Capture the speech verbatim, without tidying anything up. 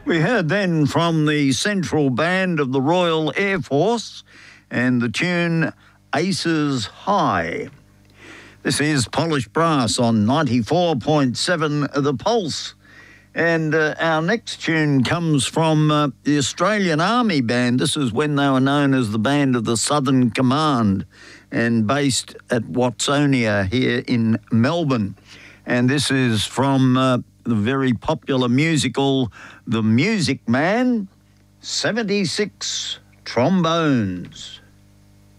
We heard then from the Central Band of the Royal Air Force and the tune Aces High. This is Polished Brass on ninety-four point seven The Pulse. And uh, our next tune comes from uh, the Australian Army Band. This is when they were known as the Band of the Southern Command and based at Watsonia here in Melbourne. And this is from uh, the very popular musical The Music Man, seventy-six Trombones.